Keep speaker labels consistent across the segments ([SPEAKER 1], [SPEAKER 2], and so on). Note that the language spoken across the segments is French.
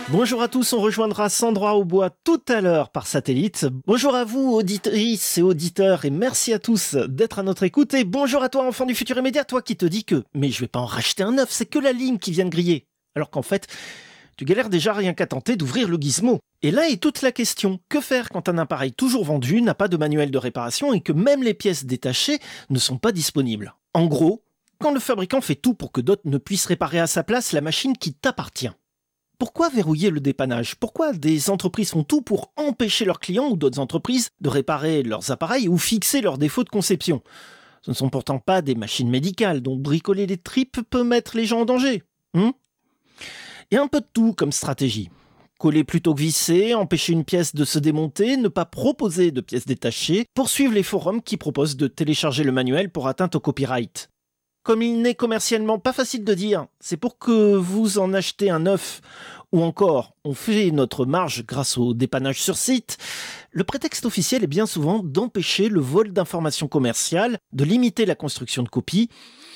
[SPEAKER 1] Bonjour à tous, on rejoindra Sandra Aubois tout à l'heure par satellite. Bonjour à vous, auditrices et auditeurs, et merci à tous d'être à notre écoute. Et bonjour à toi, enfant du futur immédiat, toi qui te dis que « mais je vais pas en racheter un neuf, c'est que la ligne qui vient de griller ». Alors qu'en fait, tu galères déjà rien qu'à tenter d'ouvrir le gizmo. Et là est toute la question, que faire quand un appareil toujours vendu n'a pas de manuel de réparation et que même les pièces détachées ne sont pas disponibles? En gros, quand le fabricant fait tout pour que d'autres ne puissent réparer à sa place la machine qui t'appartient. Pourquoi verrouiller le dépannage? Pourquoi des entreprises font tout pour empêcher leurs clients ou d'autres entreprises de réparer leurs appareils ou fixer leurs défauts de conception? Ce ne sont pourtant pas des machines médicales dont bricoler les tripes peut mettre les gens en danger. Il y a un peu de tout comme stratégie. Coller plutôt que visser, empêcher une pièce de se démonter, ne pas proposer de pièces détachées, poursuivre les forums qui proposent de télécharger le manuel pour atteinte au copyright. Comme il n'est commercialement pas facile de dire « c'est pour que vous en achetez un neuf » ou encore « on fait notre marge grâce au dépannage sur site », le prétexte officiel est bien souvent d'empêcher le vol d'informations commerciales, de limiter la construction de copies.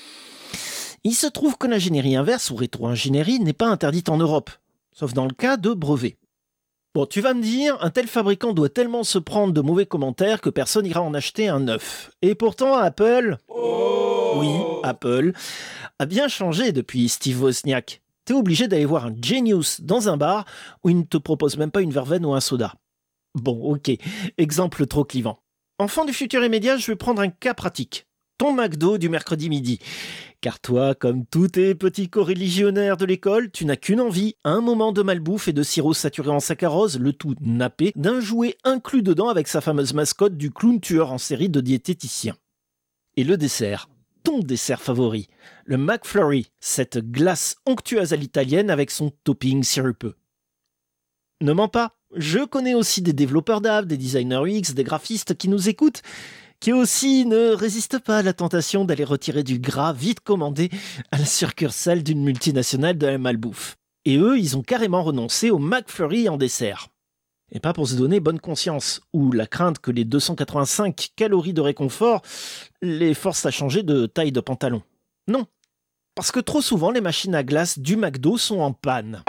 [SPEAKER 1] Il se trouve que l'ingénierie inverse ou rétro-ingénierie n'est pas interdite en Europe, sauf dans le cas de brevets. Bon, tu vas me dire, un tel fabricant doit tellement se prendre de mauvais commentaires que personne n'ira en acheter un neuf. Et pourtant, Apple... Oui, Apple a bien changé depuis Steve Wozniak. T'es obligé d'aller voir un Genius dans un bar où il ne te propose même pas une verveine ou un soda. Bon, ok, exemple trop clivant. Enfant du futur immédiat, je vais prendre un cas pratique. Ton McDo du mercredi midi. Car toi, comme tous tes petits coreligionnaires de l'école, tu n'as qu'une envie, un moment de malbouffe et de sirop saturé en saccharose, le tout nappé, d'un jouet inclus dedans avec sa fameuse mascotte du clown tueur en série de diététicien. Et le dessert. Ton dessert favori, le McFlurry, cette glace onctueuse à l'italienne avec son topping sirupeux. Ne mens pas, je connais aussi des développeurs d'app, des designers UX, des graphistes qui nous écoutent, qui aussi ne résistent pas à la tentation d'aller retirer du gras vite commandé à la succursale d'une multinationale de la malbouffe. Et eux, ils ont carrément renoncé au McFlurry en dessert. Et pas pour se donner bonne conscience, ou la crainte que les 285 calories de réconfort les forcent à changer de taille de pantalon. Non, parce que trop souvent les machines à glace du McDo sont en panne.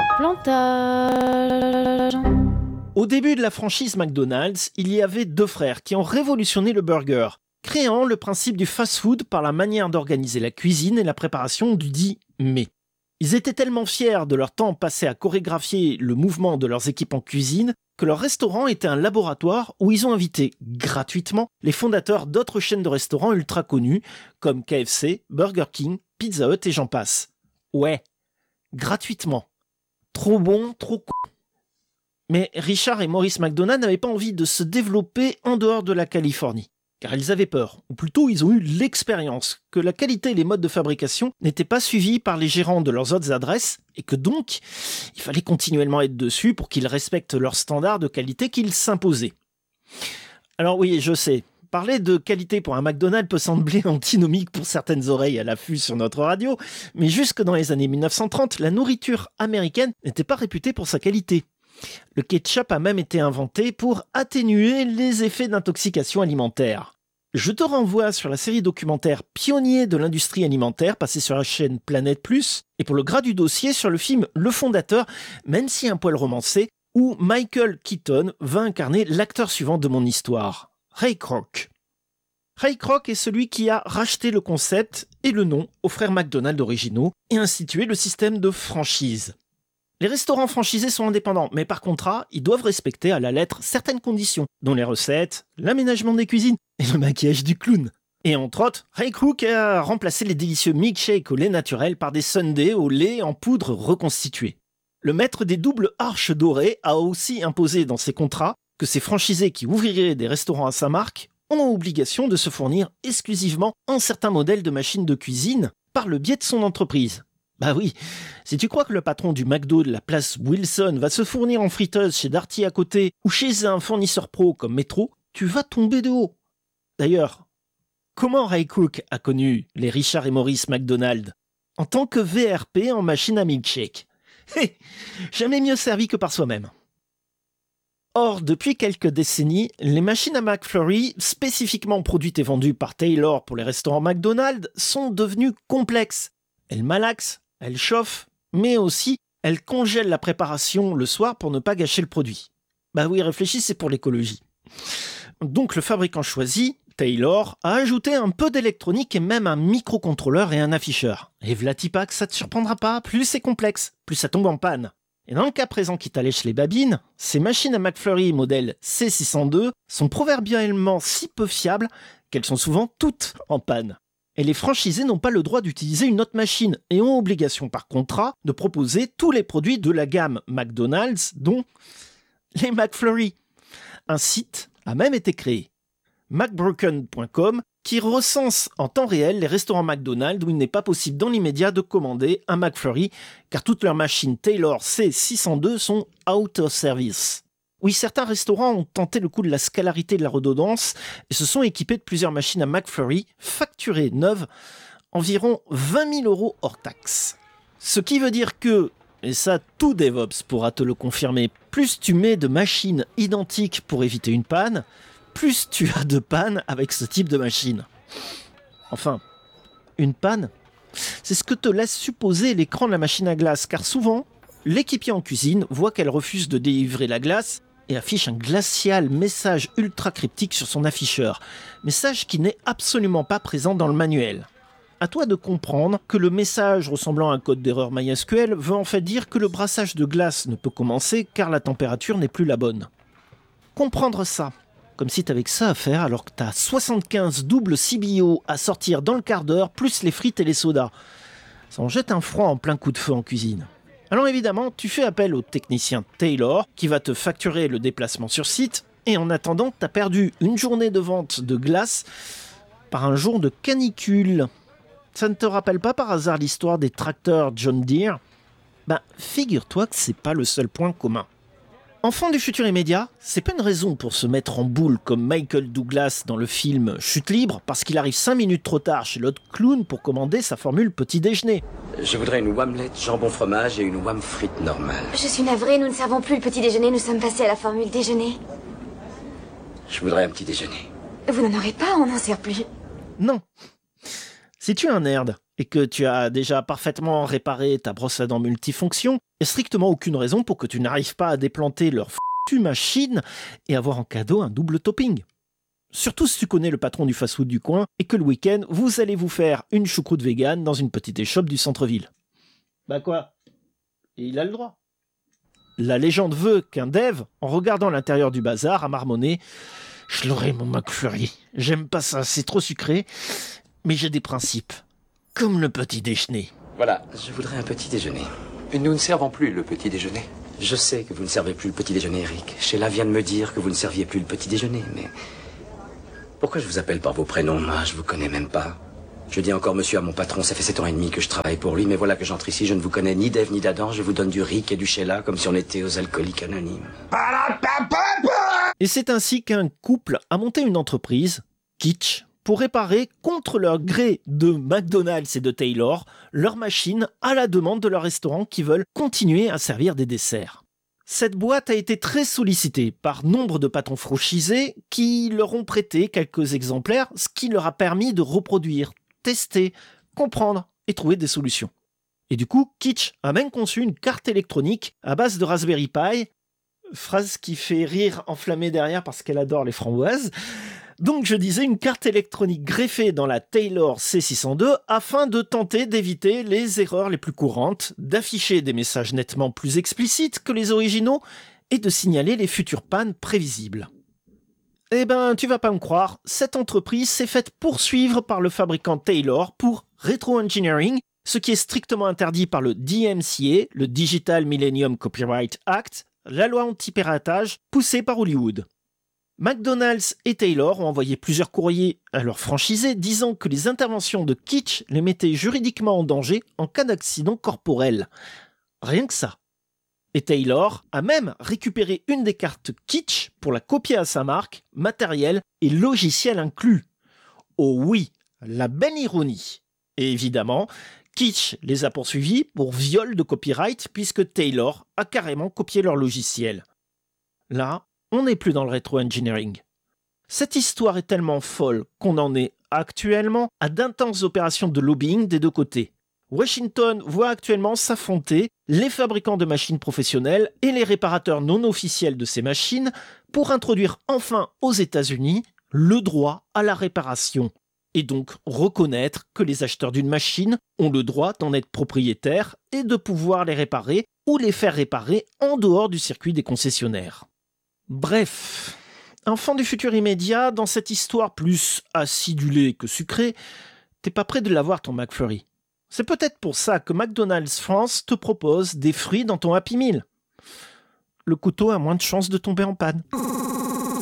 [SPEAKER 2] Plantage.
[SPEAKER 1] Au début de la franchise McDonald's, il y avait deux frères qui ont révolutionné le burger, créant le principe du fast-food par la manière d'organiser la cuisine et la préparation du dit mets. Ils étaient tellement fiers de leur temps passé à chorégraphier le mouvement de leurs équipes en cuisine que leur restaurant était un laboratoire où ils ont invité gratuitement les fondateurs d'autres chaînes de restaurants ultra connues comme KFC, Burger King, Pizza Hut et j'en passe. Ouais, gratuitement. Trop bon, trop con. Mais Richard et Maurice McDonald n'avaient pas envie de se développer en dehors de la Californie. Car ils avaient peur, ou plutôt ils ont eu l'expérience, que la qualité et les modes de fabrication n'étaient pas suivis par les gérants de leurs autres adresses, et que donc, il fallait continuellement être dessus pour qu'ils respectent leurs standards de qualité qu'ils s'imposaient. Alors oui, je sais, parler de qualité pour un McDonald's peut sembler antinomique pour certaines oreilles à l'affût sur notre radio, mais jusque dans les années 1930, la nourriture américaine n'était pas réputée pour sa qualité. Le ketchup a même été inventé pour atténuer les effets d'intoxication alimentaire. Je te renvoie sur la série documentaire Pionnier de l'industrie alimentaire passée sur la chaîne Planète Plus et pour le gras du dossier sur le film Le Fondateur, même si un poil romancé, où Michael Keaton va incarner l'acteur suivant de mon histoire, Ray Kroc. Ray Kroc est celui qui a racheté le concept et le nom aux frères McDonald originaux et institué le système de franchise. Les restaurants franchisés sont indépendants, mais par contrat, ils doivent respecter à la lettre certaines conditions, dont les recettes, l'aménagement des cuisines et le maquillage du clown. Et entre autres, Ray Kroc a remplacé les délicieux milkshakes au lait naturel par des sundaes au lait en poudre reconstituée. Le maître des doubles arches dorées a aussi imposé dans ses contrats que ces franchisés qui ouvriraient des restaurants à sa marque ont obligation de se fournir exclusivement en certains modèles de machines de cuisine par le biais de son entreprise. Bah oui, si tu crois que le patron du McDo de la place Wilson va se fournir en friteuse chez Darty à côté ou chez un fournisseur pro comme Metro, tu vas tomber de haut. D'ailleurs, comment Ray Kroc a connu les Richard et Maurice McDonald? En tant que VRP en machine à milkshake. Jamais mieux servi que par soi-même. Or, depuis quelques décennies, les machines à McFlurry, spécifiquement produites et vendues par Taylor pour les restaurants McDonald's, sont devenues complexes. Elles malaxent, elles chauffent, mais aussi Elle congèle la préparation le soir pour ne pas gâcher le produit. Bah oui, réfléchis, c'est pour l'écologie. Donc le fabricant choisi, Taylor, a ajouté un peu d'électronique et même un microcontrôleur et un afficheur. Et Vlatipak, ça te surprendra pas, plus c'est complexe, plus ça tombe en panne. Et dans le cas présent qui t'allèche les babines, ces machines à McFlurry modèle C602 sont proverbialement si peu fiables qu'elles sont souvent toutes en panne. Et les franchisés n'ont pas le droit d'utiliser une autre machine et ont obligation par contrat de proposer tous les produits de la gamme McDonald's, dont les McFlurry. Un site a même été créé, macbroken.com, qui recense en temps réel les restaurants McDonald's où il n'est pas possible dans l'immédiat de commander un McFlurry, car toutes leurs machines Taylor C602 sont out of service. Oui, certains restaurants ont tenté le coup de la scalarité et de la redondance et se sont équipés de plusieurs machines à McFlurry, facturées neuves, environ 20 000 € hors taxe. Ce qui veut dire que, et ça tout DevOps pourra te le confirmer, plus tu mets de machines identiques pour éviter une panne, plus tu as de pannes avec ce type de machine. Enfin, une panne, c'est ce que te laisse supposer l'écran de la machine à glace, car souvent, l'équipier en cuisine voit qu'elle refuse de délivrer la glace et affiche un glacial message ultra cryptique sur son afficheur, message qui n'est absolument pas présent dans le manuel. À toi de comprendre que le message ressemblant à un code d'erreur MySQL veut en fait dire que le brassage de glace ne peut commencer car la température n'est plus la bonne. Comprendre ça, comme si t'avais que ça à faire alors que t'as 75 doubles CBO à sortir dans le quart d'heure, plus les frites et les sodas. Ça en jette un froid en plein coup de feu en cuisine. Alors évidemment, tu fais appel au technicien Taylor qui va te facturer le déplacement sur site et en attendant, t'as perdu une journée de vente de glace par un jour de canicule. Ça ne te rappelle pas par hasard l'histoire des tracteurs John Deere ? Ben, figure-toi que c'est pas le seul point commun. Enfant du futur immédiat, c'est pas une raison pour se mettre en boule comme Michael Douglas dans le film Chute libre parce qu'il arrive 5 minutes trop tard chez l'autre clown pour commander sa formule petit déjeuner.
[SPEAKER 2] Je voudrais une omelette, jambon fromage et une wham frite normale.
[SPEAKER 3] Je suis navrée, nous ne servons plus le petit déjeuner, nous sommes passés à la formule déjeuner.
[SPEAKER 2] Je voudrais un petit déjeuner.
[SPEAKER 3] Vous n'en aurez pas, on n'en sert plus.
[SPEAKER 1] Non. Si tu es un nerd et que tu as déjà parfaitement réparé ta brosse à dents multifonction, il n'y a strictement aucune raison pour que tu n'arrives pas à déplanter leur foutue machine et avoir en cadeau un double topping. Surtout si tu connais le patron du fast-food du coin et que le week-end, vous allez vous faire une choucroute vegan dans une petite échoppe du centre-ville. Bah quoi ? Il a le droit. La légende veut qu'un dev, en regardant l'intérieur du bazar, a marmonné « Je l'aurai mon McFlurry. J'aime pas ça, c'est trop sucré, mais j'ai des principes. Comme le petit déjeuner. »
[SPEAKER 2] Voilà, je voudrais un petit déjeuner.
[SPEAKER 4] Nous ne servons plus le petit déjeuner.
[SPEAKER 2] Je sais que vous ne servez plus le petit déjeuner, Eric. Sheila vient de me dire que vous ne serviez plus le petit déjeuner, mais... Pourquoi je vous appelle par vos prénoms, moi? Je vous connais même pas. Je dis encore monsieur à mon patron, ça fait 7 ans et demi que je travaille pour lui, mais voilà que j'entre ici, je ne vous connais ni d'Ève ni d'Adam, je vous donne du Rick et du Sheila comme si on était aux alcooliques anonymes.
[SPEAKER 1] Et c'est ainsi qu'un couple a monté une entreprise, Kitsch, pour réparer, contre leur gré de McDonald's et de Taylor, leurs machines à la demande de leurs restaurants qui veulent continuer à servir des desserts. Cette boîte a été très sollicitée par nombre de patrons franchisés qui leur ont prêté quelques exemplaires, ce qui leur a permis de reproduire, tester, comprendre et trouver des solutions. Et du coup, Kitsch a même conçu une carte électronique à base de Raspberry Pi, phrase qui fait rire enflammée derrière parce qu'elle adore les framboises. Donc je disais une carte électronique greffée dans la Taylor C602 afin de tenter d'éviter les erreurs les plus courantes, d'afficher des messages nettement plus explicites que les originaux et de signaler les futures pannes prévisibles. Eh ben, tu vas pas me croire, cette entreprise s'est faite poursuivre par le fabricant Taylor pour rétro-engineering, ce qui est strictement interdit par le DMCA, le Digital Millennium Copyright Act, la loi anti-piratage poussée par Hollywood. McDonald's et Taylor ont envoyé plusieurs courriers à leurs franchisés disant que les interventions de Kitsch les mettaient juridiquement en danger en cas d'accident corporel. Rien que ça. Et Taylor a même récupéré une des cartes Kitsch pour la copier à sa marque, matériel et logiciel inclus. Oh oui, la belle ironie. Et évidemment, Kitsch les a poursuivis pour viol de copyright puisque Taylor a carrément copié leur logiciel. Là, on n'est plus dans le rétro-engineering. Cette histoire est tellement folle qu'on en est actuellement à d'intenses opérations de lobbying des deux côtés. Washington voit actuellement s'affronter les fabricants de machines professionnelles et les réparateurs non officiels de ces machines pour introduire enfin aux États-Unis le droit à la réparation. Et donc reconnaître que les acheteurs d'une machine ont le droit d'en être propriétaires et de pouvoir les réparer ou les faire réparer en dehors du circuit des concessionnaires. Bref, enfant du futur immédiat, dans cette histoire plus acidulée que sucrée, t'es pas prêt de l'avoir ton McFlurry. C'est peut-être pour ça que McDonald's France te propose des fruits dans ton Happy Meal. Le couteau a moins de chances de tomber en panne.